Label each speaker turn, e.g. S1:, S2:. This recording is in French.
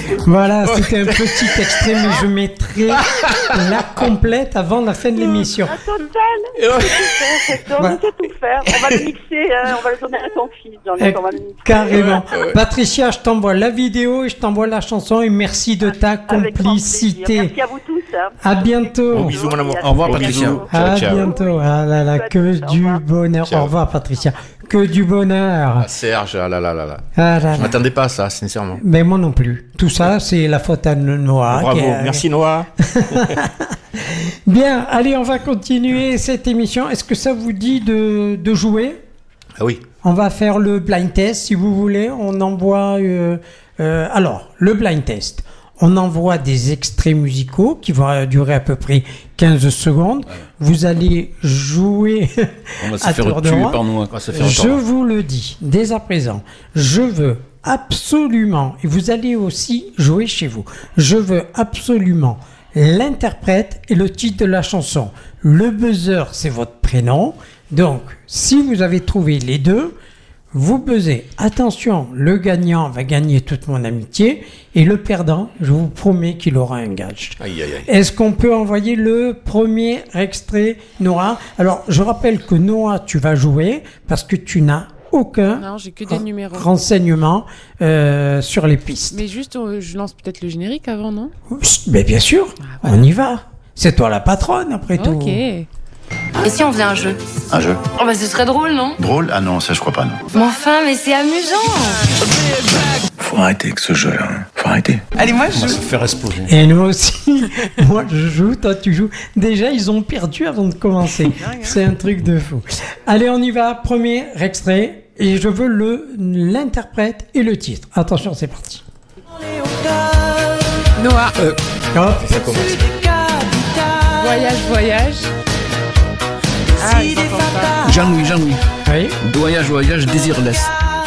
S1: Voilà, c'était un petit extrait, mais je mettrai la complète avant la fin de l'émission.
S2: Total. On sait tout faire. On va le mixer, on va le donner à ton fils. On va le mixer.
S1: Carrément. Patricia, je t'envoie la vidéo et je t'envoie la chanson et merci de ta complicité.
S2: Merci à vous tous.
S1: À bientôt.
S3: Bon, bisous mon amour.
S4: Au revoir Patricia.
S1: À bientôt. Ah là là, que du bonheur. Au revoir Patricia. Que du bonheur.
S3: Ah, Serge, ah là là là là.
S1: Ah là
S3: Je
S1: là.
S3: m'attendais pas à ça, sincèrement.
S1: Mais moi non plus. Tout ça, c'est la faute à Noah.
S4: Bravo, merci Noah.
S1: Bien, allez, on va continuer cette émission. Est-ce que ça vous dit de jouer ?
S3: Ah oui.
S1: On va faire le blind test, si vous voulez. On envoie... alors, le blind test. On envoie des extraits musicaux qui vont durer à peu près 15 secondes. Ouais. Vous allez jouer
S4: on va se
S1: à
S4: faire
S1: tour de
S4: tuer
S1: roi.
S4: par nous.
S1: Je vous le dis dès à présent. Je veux absolument, et vous allez aussi jouer chez vous, je veux absolument l'interprète et le titre de la chanson. Le buzzer, c'est votre prénom. Donc, si vous avez trouvé les deux, vous buzzez. Attention, le gagnant va gagner toute mon amitié et le perdant, je vous promets qu'il aura un gage.
S3: Aïe, aïe, aïe.
S1: Est-ce qu'on peut envoyer le premier extrait, Noah ? Alors, je rappelle que Noah, tu vas jouer parce que tu n'as aucun
S5: non, j'ai que des numéros.
S1: renseignement sur les pistes.
S5: Mais juste, je lance peut-être le générique avant, non ?
S1: Mais bien sûr, voilà. On y va. C'est toi la patronne, après tout.
S5: Ok.
S6: Et si on faisait un jeu ?
S7: Un jeu ?
S6: Oh bah ce serait drôle, non ?
S7: Drôle ? Ah non, ça je crois pas, non.
S6: Mais enfin, mais c'est amusant !
S7: Faut arrêter avec ce jeu-là, hein. Faut arrêter.
S6: Allez, moi je
S4: On va
S6: joue.
S4: se faire exploser.
S1: Et nous aussi, moi je joue, toi tu joues. Déjà, ils ont perdu avant de commencer. C'est un truc de fou. Allez, on y va. Premier extrait. Et je veux l'interprète et le titre. Attention, c'est parti.
S5: Noah.
S1: Hop.
S3: Ça commence.
S5: Voyage. Ah, ils entendent pas.
S4: Jean-Louis.
S1: Oui.
S4: Voyage, désirless.